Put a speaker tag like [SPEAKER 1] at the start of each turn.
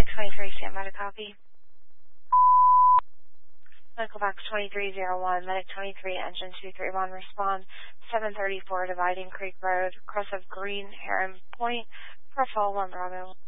[SPEAKER 1] Medic 23, stand by to copy. Medical box 2301, Medic 23, engine 231, respond 734 Dividing Creek Road, cross of Green Heron Point, profile 1 Bravo.